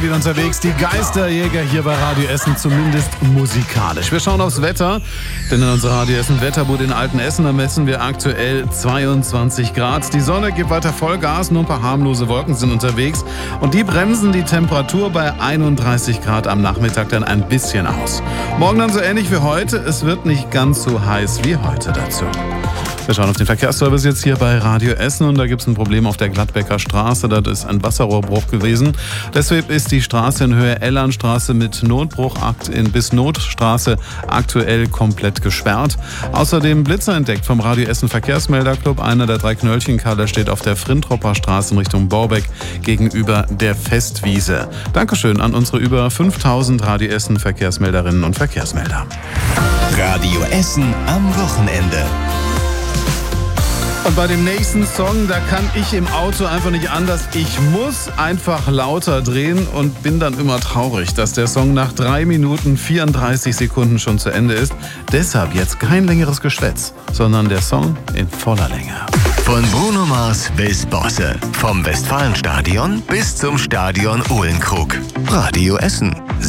Wieder unterwegs, die Geisterjäger hier bei Radio Essen, zumindest musikalisch. Wir schauen aufs Wetter, denn in unserer Radio Essen Wetterbude in Altenessen, da messen wir aktuell 22 Grad. Die Sonne gibt weiter Vollgas, nur ein paar harmlose Wolken sind unterwegs und die bremsen die Temperatur bei 31 Grad am Nachmittag dann ein bisschen aus. Morgen dann so ähnlich wie heute, es wird nicht ganz so heiß wie heute dazu. Wir schauen auf den Verkehrsservice jetzt hier bei Radio Essen und da gibt es ein Problem auf der Gladbecker Straße. Da ist ein Wasserrohrbruch gewesen. Deshalb ist die Straße in Höhe Ellandstraße mit Notbruch bis Notstraße aktuell komplett gesperrt. Außerdem Blitzer entdeckt vom Radio Essen Verkehrsmelderclub. Einer der 3 Knöllchenkader steht auf der Frintropper Straße in Richtung Baubeck gegenüber der Festwiese. Dankeschön an unsere über 5000 Radio Essen Verkehrsmelderinnen und Verkehrsmelder. Radio Essen am Wochenende. Und bei dem nächsten Song, da kann ich im Auto einfach nicht anders. Ich muss einfach lauter drehen und bin dann immer traurig, dass der Song nach 3 Minuten 34 Sekunden schon zu Ende ist. Deshalb jetzt kein längeres Geschwätz, sondern der Song in voller Länge. Von Bruno Mars bis Bosse. Vom Westfalenstadion bis zum Stadion Uhlenkrug. Radio Essen.